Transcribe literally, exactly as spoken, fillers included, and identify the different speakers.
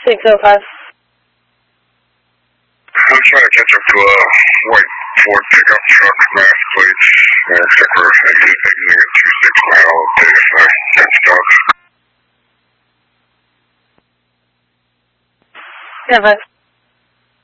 Speaker 1: six oh five.
Speaker 2: I'm trying to catch up to a white Ford pickup truck, mass plates, uh, except for exit exiting at two six mile data five. That's dogs.
Speaker 1: Yeah, but